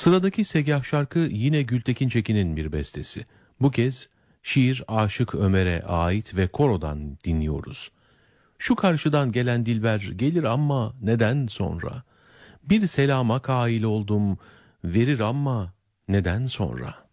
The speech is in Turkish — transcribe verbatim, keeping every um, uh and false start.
Sıradaki segah şarkı yine Gültekin Çekin'in bir bestesi. Bu kez şiir Aşık Ömer'e ait ve korodan dinliyoruz. Şu karşıdan gelen dilber gelir ama neden sonra? Bir selama kail oldum, verir ama neden sonra?